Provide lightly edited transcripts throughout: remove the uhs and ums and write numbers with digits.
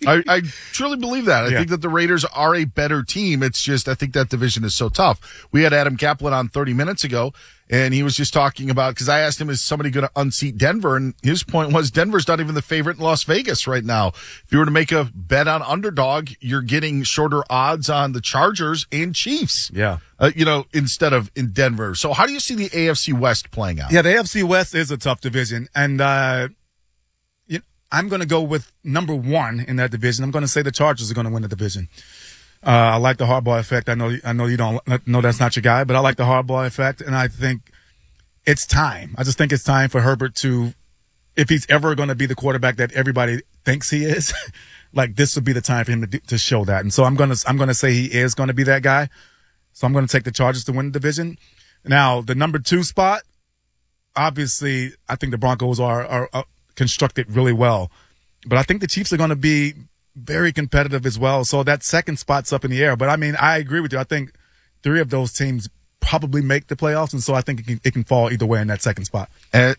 I truly believe that. I think that the Raiders are a better team. It's just I think that division is so tough. We had Adam Kaplan on 30 minutes ago, and he was just talking about, because I asked him, is somebody going to unseat Denver? And his point was Denver's not even the favorite in Las Vegas right now. If you were to make a bet on underdog, you're getting shorter odds on the Chargers and Chiefs. Yeah. Instead of in Denver. So how do you see the AFC West playing out? Yeah, the AFC West is a tough division. And I'm going to go with number one in that division. I'm going to say the Chargers are going to win the division. I like the Harbaugh effect. I know you don't know that's not your guy, but I like the Harbaugh effect. And I think it's time. I just think it's time for Herbert to, if he's ever going to be the quarterback that everybody thinks he is, like this would be the time for him to show that. And so I'm going to say he is going to be that guy. So I'm going to take the Chargers to win the division. Now, the number 2 spot, obviously, I think the Broncos are constructed really well. But I think the Chiefs are going to be very competitive as well. So that second spot's up in the air. But, I mean, I agree with you. I think 3 of those teams probably make the playoffs, and so I think it can fall either way in that second spot.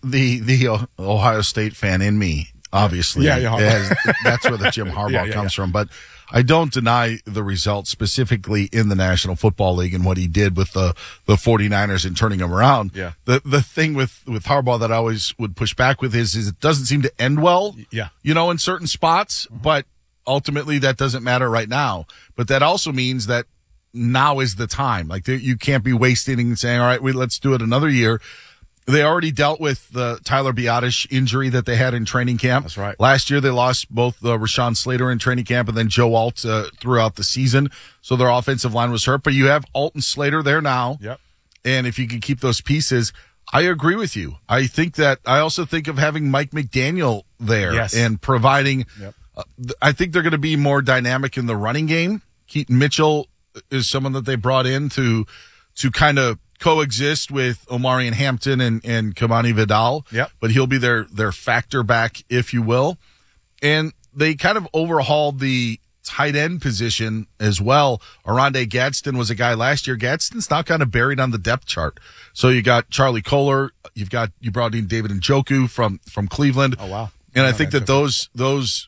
The Ohio State fan in me, obviously, that's where the Jim Harbaugh comes from. But I don't deny the results specifically in the National Football League and what he did with the 49ers and turning them around. Yeah. The thing with Harbaugh that I always would push back with is it doesn't seem to end well, in certain spots, but ultimately that doesn't matter right now. But that also means that now is the time. Like you can't be wasting and saying, all right, let's do it another year. They already dealt with the Tyler Biadasz injury that they had in training camp. That's right. Last year, they lost both Rashawn Slater in training camp and then Joe Alt throughout the season. So their offensive line was hurt. But you have Alt and Slater there now. Yep. And if you can keep those pieces, I agree with you. I also think of having Mike McDaniel there and providing. Yep. I think they're going to be more dynamic in the running game. Keaton Mitchell is someone that they brought in to kind of coexist with Omarion Hampton and Kamani Vidal. Yep. But he'll be their factor back, if you will. And they kind of overhauled the tight end position as well. Oronde Gadsden was a guy last year. Gadsden's now kind of buried on the depth chart. So you got Charlie Kohler. You brought in David Njoku from Cleveland. Oh, wow. And I think that those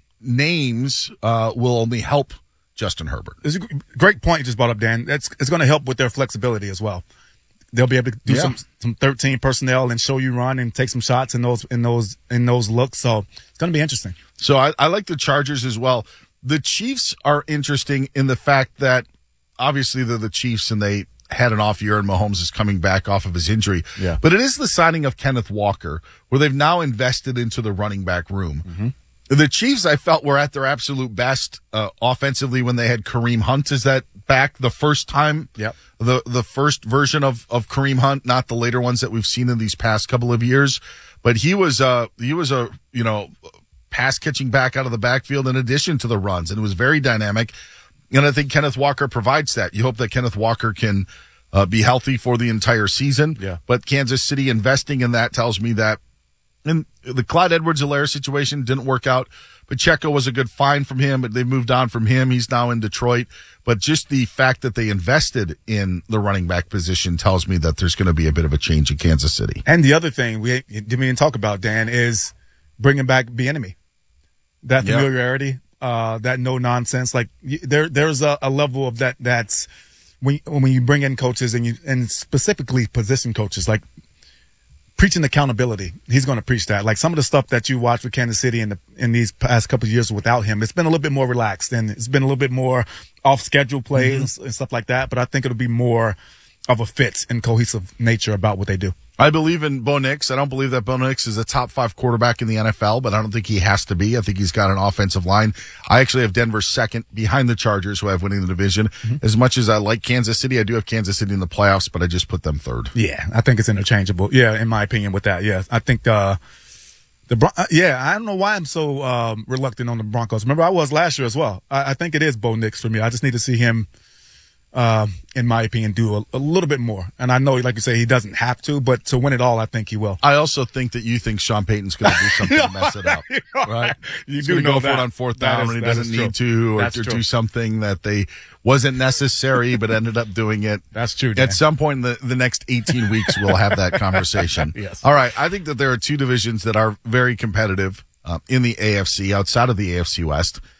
names will only help Justin Herbert. It's a great point you just brought up, Dan. It's going to help with their flexibility as well. They'll be able to do some 13 personnel and show you run and take some shots in those looks. So it's going to be interesting. So I like the Chargers as well. The Chiefs are interesting in the fact that obviously they're the Chiefs and they had an off year and Mahomes is coming back off of his injury. Yeah. But it is the signing of Kenneth Walker where they've now invested into the running back room. Mm-hmm. The Chiefs, I felt, were at their absolute best offensively when they had Kareem Hunt as that back the first time. Yep. The first version of Kareem Hunt, not the later ones that we've seen in these past couple of years. But he was a pass catching back out of the backfield in addition to the runs, and it was very dynamic. And I think Kenneth Walker provides that. You hope that Kenneth Walker can be healthy for the entire season. Yeah. But Kansas City investing in that tells me that. And the Clyde Edwards-Helaire situation didn't work out. Pacheco was a good find from him, but they moved on from him. He's now in Detroit. But just the fact that they invested in the running back position tells me that there's going to be a bit of a change in Kansas City. And the other thing we didn't even talk about, Dan, is bringing back Bieniemy. That familiarity, that no nonsense. Like there's a level of that's when you bring in coaches and specifically position coaches, like preaching accountability. He's going to preach that. Like some of the stuff that you watch with Kansas City in these past couple of years without him, it's been a little bit more relaxed and it's been a little bit more off schedule plays and stuff like that. But I think it'll be more of a fit and cohesive nature about what they do. I believe in Bo Nix. I don't believe that Bo Nix is a top 5 quarterback in the NFL, but I don't think he has to be. I think he's got an offensive line. I actually have Denver second behind the Chargers, who I have winning the division. Mm-hmm. As much as I like Kansas City, I do have Kansas City in the playoffs, but I just put them third. Yeah, I think it's interchangeable. Yeah, in my opinion with that. Yeah, I think I don't know why I'm so reluctant on the Broncos. Remember, I was last year as well. I think it is Bo Nix for me. I just need to see him, in my opinion, do a little bit more. And I know, like you say, he doesn't have to, but to win it all, I think he will. I also think that you think Sean Payton's going to do something to mess it up, right? He's going to go for it on fourth down when he doesn't need to, or to do something that they wasn't necessary, but ended up doing it. That's true, Dan. At some point in the next 18 weeks, we'll have that conversation. Yes. All right. I think that there are 2 divisions that are very competitive in the AFC, outside of the AFC West.